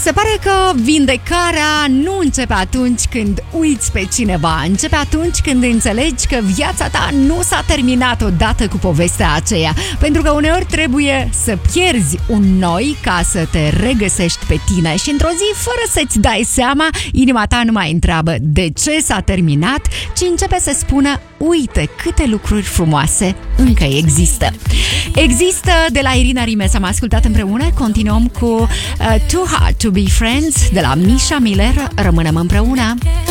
Se pare că vindecarea nu începe atunci când uiți pe cineva, începe atunci când înțelegi că viața ta nu s-a terminat odată cu povestea aceea, pentru că uneori trebuie să pierzi un noi ca să te regăsești pe tine și într-o zi, fără să-ți dai seama, inima ta nu mai întreabă de ce s-a terminat, ci începe să spună: uite câte lucruri frumoase încă există. Există de la Irina Rimes, am ascultat împreună. Continuăm cu Too Hard to Be Friends de la Misha Miller. Rămânem împreună.